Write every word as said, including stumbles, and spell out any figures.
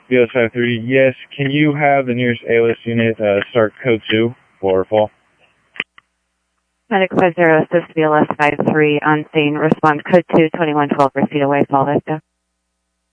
B L S five thirty, yes. Can you have the nearest A L S unit uh, start code two for fall? Medic five zero, assist B L S five three on scene. Respond code two, twenty-one twelve, proceed away, Fall Vista.